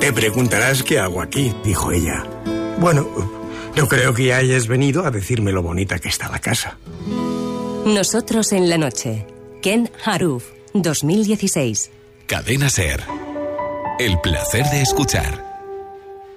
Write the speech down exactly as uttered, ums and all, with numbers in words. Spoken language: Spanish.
Te preguntarás qué hago aquí, dijo ella. Bueno, no creo que hayas venido a decirme lo bonita que está la casa. Nosotros en la noche. Ken Aruf, dos mil dieciséis. Cadena SER. El placer de escuchar.